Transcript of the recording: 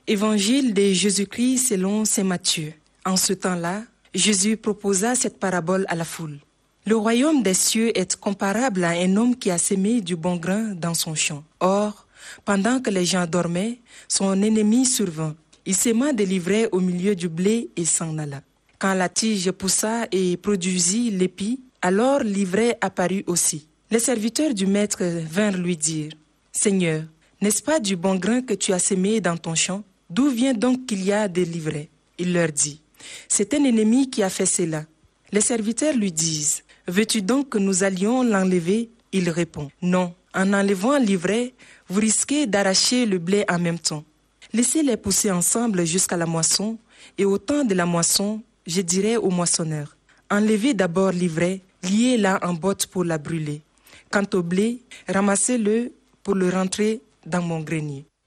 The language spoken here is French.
Évangile de Jésus-Christ selon saint Matthieu. En ce temps-là, Jésus proposa cette parabole à la foule. Le royaume des cieux est comparable à un homme qui a semé du bon grain dans son champ. Or, pendant que les gens dormaient, son ennemi survint. Il sema de l'ivraie au milieu du blé et s'en alla. Quand la tige poussa et produisit l'épi, alors l'ivraie apparut aussi. Les serviteurs du maître vinrent lui dire « Seigneur, n'est-ce pas du bon grain que tu as semé dans ton champ? D'où vient donc qu'il y a de l'ivraie ?» Il leur dit « C'est un ennemi qui a fait cela. » Les serviteurs lui disent « Veux-tu donc que nous allions l'enlever ?» Il répond « Non, en enlevant l'ivraie, vous risquez d'arracher le blé en même temps. Laissez-les pousser ensemble jusqu'à la moisson, et au temps de la moisson, je dirai au moissonneur, enlevez d'abord l'ivraie, liez-la en botte pour la brûler. Quant au blé, ramassez-le pour le rentrer dans mon grenier. »